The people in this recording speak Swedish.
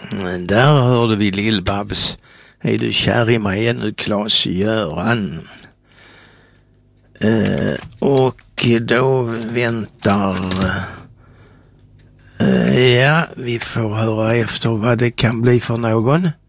Där hörde vi Lill-Babs. Är du kär i mig ännu, Klas-Göran? Och då väntar... ja, vi får höra efter vad det kan bli för någon.